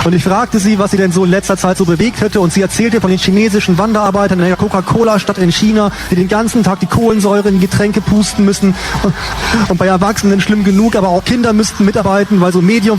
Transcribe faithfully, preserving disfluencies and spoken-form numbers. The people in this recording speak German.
Und ich fragte sie, was sie denn so in letzter Zeit so bewegt hätte. Und sie erzählte von den chinesischen Wanderarbeitern in der Coca-Cola-Stadt in China, die den ganzen Tag die Kohlensäure in die Getränke pusten müssen. Und, und bei Erwachsenen schlimm genug, aber auch Kinder müssten mitarbeiten, weil so Medium